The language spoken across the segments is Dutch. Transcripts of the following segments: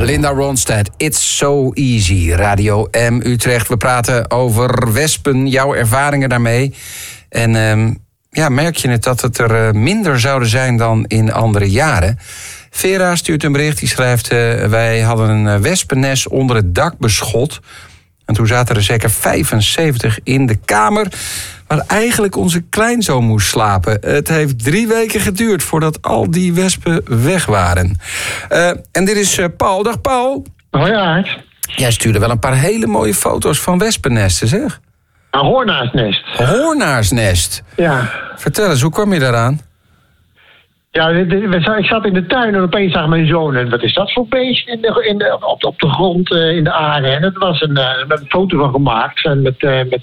Linda Ronstadt, It's So Easy. Radio M Utrecht. We praten over wespen, jouw ervaringen daarmee. En merk je het dat het er minder zouden zijn dan in andere jaren? Vera stuurt een bericht, die schrijft... wij hadden een wespennest onder het dak beschot. En toen zaten er zeker 75 in de kamer... waar eigenlijk onze kleinzoon moest slapen. Het heeft 3 weken geduurd voordat al die wespen weg waren. En dit is Paul. Dag Paul. Hoi Aart. Jij stuurde wel een paar hele mooie foto's van wespennesten, zeg. Een hoornaarsnest. Hoornaarsnest. Ja. Vertel eens, hoe kwam je daaraan? Ja, ik zat in de tuin en opeens zag mijn zoon... en wat is dat voor beest op de grond in de aarde? En het was een foto van gemaakt en met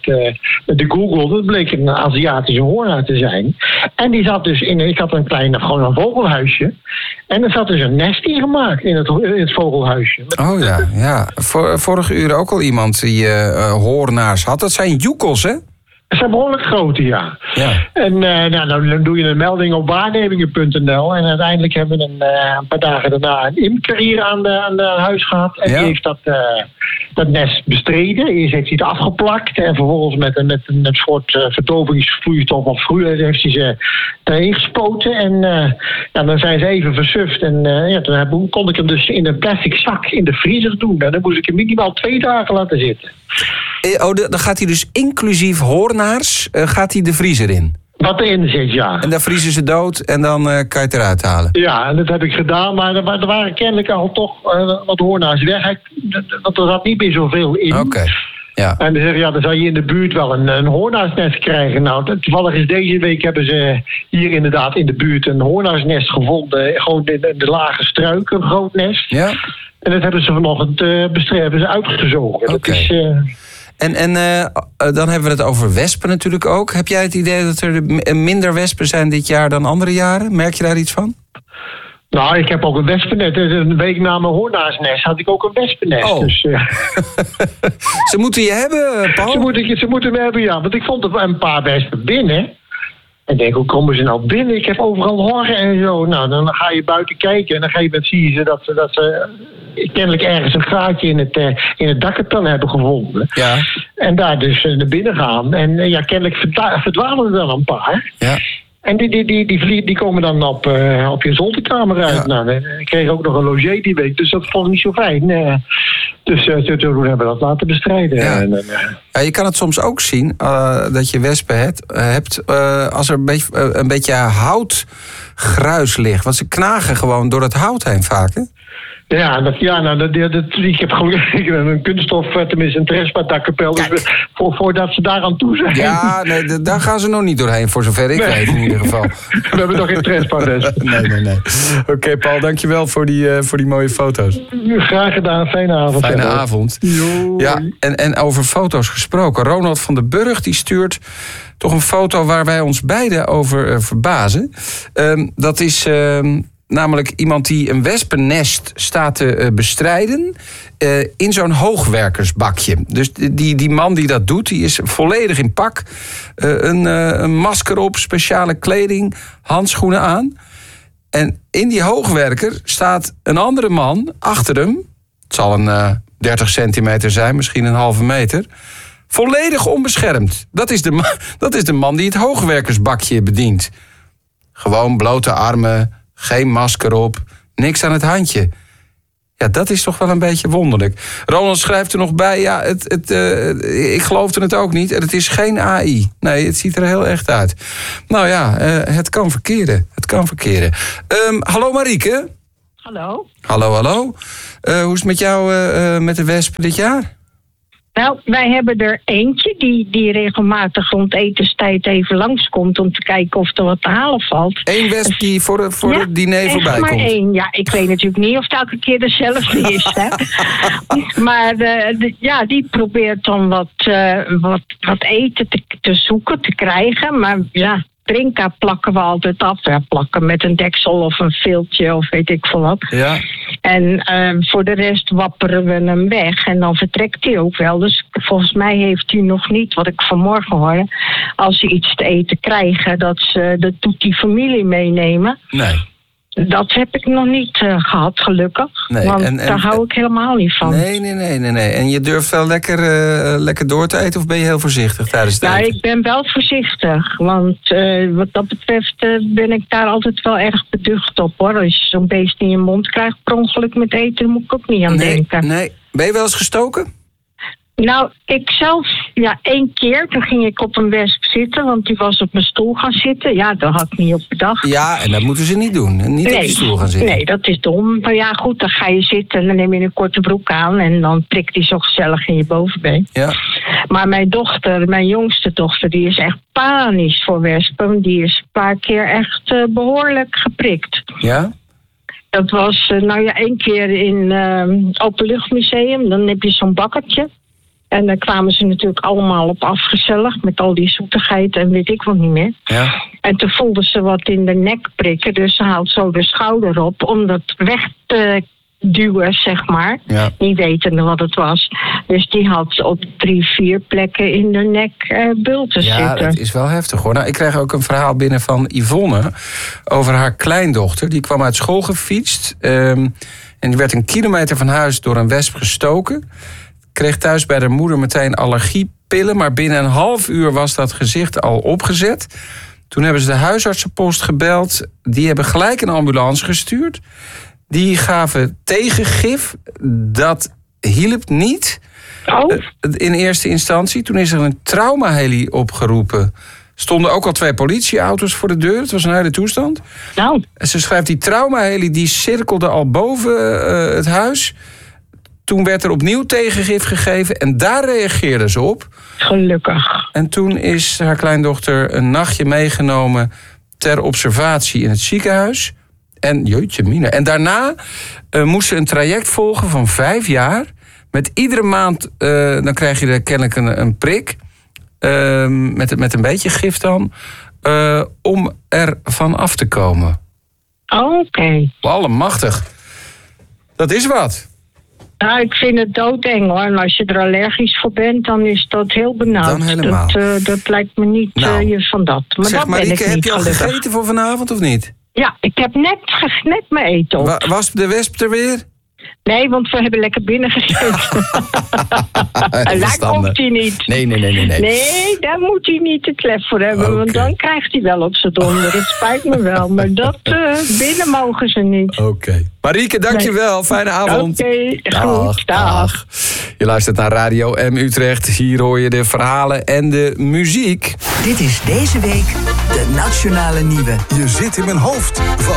de Google. Dat bleek een Aziatische hoornaar te zijn. En die zat dus ik had een vogelhuisje. En er zat dus een nest in gemaakt in het vogelhuisje. Oh ja. Vorige uur ook al iemand die hoornaars had. Dat zijn joekels, hè? Ze zijn behoorlijk grote, ja. Ja. En dan doe je een melding op waarnemingen.nl. En uiteindelijk hebben we een paar dagen daarna een imker hier aan de huis gehad. En die heeft dat nest bestreden. Eerst heeft hij het afgeplakt. En vervolgens met een soort verdovingsvloeistof of heeft hij ze erin gespoten. En dan zijn ze even versuft. En toen kon ik hem dus in een plastic zak in de vriezer doen. En dan moest ik hem minimaal 2 dagen laten zitten. Dan gaat hij dus inclusief hoornaars, gaat hij de vriezer in? Wat erin zit, ja. En dan vriezen ze dood en dan kan je het eruit halen? Ja, en dat heb ik gedaan, maar er waren kennelijk al toch wat hoornaars weg. Want er zat niet meer zoveel in. Oké. Ja. En dan zeg je, dan zou je in de buurt wel een hoornaarsnest krijgen. Nou, toevallig is deze week hebben ze hier inderdaad in de buurt een hoornaarsnest gevonden. Gewoon in de lage struik, een groot nest. Ja. En dat hebben ze vanochtend uitgezogen. Oké. En dan hebben we het over wespen natuurlijk ook. Heb jij het idee dat er minder wespen zijn dit jaar dan andere jaren? Merk je daar iets van? Nou, ik heb ook een wespennest. Een week na mijn hoornaarsnest had ik ook een wespennest. Oh. Dus, Ze moeten je hebben, Paul? Ze moeten me hebben, ja. Want ik vond er een paar wespen binnen. En ik denk, hoe komen ze nou binnen? Ik heb overal horren en zo. Nou, dan ga je buiten kijken en op een gegeven moment zie je dat ze kennelijk ergens een gaatje in het dakkarton hebben gevonden. Ja. En daar dus naar binnen gaan. En kennelijk verdwalen er dan een paar. Ja. En die komen dan op je zolderkamer uit. Ja. Nou, ik kreeg ook nog een logé die week, dus dat vond ik niet zo fijn. Dus toen hebben we dat laten bestrijden. Ja. Je kan het soms ook zien dat je wespen hebt als er een beetje houtgruis ligt. Want ze knagen gewoon door het hout heen vaak, hè? Ik heb gelukkig een kunststof, tenminste een trespa-dakkapel. Dus voordat ze daar aan toe zijn. Ja, nee, daar gaan ze nog niet doorheen, voor zover ik weet in ieder geval. We hebben nog geen trespa-rest. Nee. Oké, Paul, dankjewel voor die mooie foto's. Graag gedaan, fijne avond. Fijne avond. Ja, en over foto's gesproken. Ronald van den Burg die stuurt toch een foto waar wij ons beiden over verbazen. Dat is... namelijk iemand die een wespennest staat te bestrijden in zo'n hoogwerkersbakje. Dus die man die dat doet, die is volledig in pak. Een masker op, speciale kleding, handschoenen aan. En in die hoogwerker staat een andere man achter hem. Het zal een 30 centimeter zijn, misschien een halve meter. Volledig onbeschermd. Dat is de man die het hoogwerkersbakje bedient. Gewoon blote armen... Geen masker op, niks aan het handje. Ja, dat is toch wel een beetje wonderlijk. Ronald schrijft er nog bij, ik geloofde het ook niet. Het is geen AI. Nee, het ziet er heel echt uit. Nou ja, het kan verkeren. Hallo Marieke. Hallo. Hallo. Hoe is het met jou met de wespen dit jaar? Nou, wij hebben er eentje die regelmatig rond etenstijd even langskomt om te kijken of er wat te halen valt. Eén wesp die voor het diner voorbij komt? Maar één. Ja, ik weet natuurlijk niet of het elke keer dezelfde is. Hè. Maar die probeert dan wat eten te zoeken, te krijgen. Maar ja, drinken plakken we altijd af. Ja, plakken met een deksel of een viltje of weet ik veel wat. Ja. En voor de rest wapperen we hem weg. En dan vertrekt hij ook wel. Dus volgens mij heeft hij nog niet, wat ik vanmorgen hoorde, als ze iets te eten krijgen, dat doet die familie meenemen. Nee. Dat heb ik nog niet gehad, gelukkig. Nee, want daar hou ik helemaal niet van. Nee. En je durft wel lekker door te eten of ben je heel voorzichtig tijdens het eten? Nou, ik ben wel voorzichtig. Want wat dat betreft ben ik daar altijd wel erg beducht op, hoor. Als je zo'n beest in je mond krijgt per ongeluk met eten, moet ik ook niet aan denken. Nee. Ben je wel eens gestoken? Nou, ik zelf, 1 keer. Toen ging ik op een wesp zitten, want die was op mijn stoel gaan zitten. Ja, daar had ik niet op bedacht. Ja, en dat moeten ze niet doen. Niet op je stoel gaan zitten. Nee, dat is dom. Maar ja, goed, dan ga je zitten en dan neem je een korte broek aan en dan prikt die zo gezellig in je bovenbeen. Ja. Maar mijn jongste dochter, die is echt panisch voor wespen. Die is een paar keer echt behoorlijk geprikt. Ja? Dat was 1 keer in Openluchtmuseum. Dan heb je zo'n bakkertje. En daar kwamen ze natuurlijk allemaal op af, gezellig, met al die zoetigheid en weet ik wat niet meer. Ja. En toen voelde ze wat in de nek prikken, dus ze haalt zo de schouder op om dat weg te duwen, zeg maar. Ja. Niet wetende wat het was. Dus die had op 3-4 plekken in de nek bulten zitten. Ja, dat is wel heftig, hoor. Nou, ik kreeg ook een verhaal binnen van Yvonne over haar kleindochter. Die kwam uit school gefietst en die werd 1 kilometer van huis door een wesp gestoken. Kreeg thuis bij haar moeder meteen allergiepillen, maar binnen een half uur was dat gezicht al opgezet. Toen hebben ze de huisartsenpost gebeld. Die hebben gelijk een ambulance gestuurd. Die gaven tegengif. Dat hielp niet. In eerste instantie. Toen is er een traumaheli opgeroepen. Stonden ook al 2 politieauto's voor de deur. Het was een hele toestand. Nou. Ze schrijft, die traumaheli die cirkelde al boven het huis. Toen werd er opnieuw tegengif gegeven en daar reageerden ze op. Gelukkig. En toen is haar kleindochter een nachtje meegenomen ter observatie in het ziekenhuis. En jeetje mine. En daarna moest ze een traject volgen van 5 jaar. Met iedere maand, dan krijg je kennelijk een prik. Met een beetje gif dan. Om er van af te komen. Oké. Allemachtig. Dat is wat. Nou, ik vind het doodeng, hoor. En als je er allergisch voor bent, dan is dat heel benauwd. Dan helemaal. Dat lijkt me niet van dat. Maar zeg, dat ben Marieke, ik niet, heb je al gelukkig. gegeten voor vanavond of niet? Ja, ik heb net mijn eten op. Was de wesp er weer? Nee, want we hebben lekker binnen gezeten. En daar komt hij niet. Nee. Nee, daar moet hij niet te klef voor hebben. Okay. Want dan krijgt hij wel op zijn donder. Dat spijt me wel. Maar dat binnen mogen ze niet. Oké. Marieke, dankjewel. Nee. Fijne avond. Oké, goed. Dag. Je luistert naar Radio M Utrecht. Hier hoor je de verhalen en de muziek. Dit is deze week de Nationale Nieuwe. Je zit in mijn hoofd.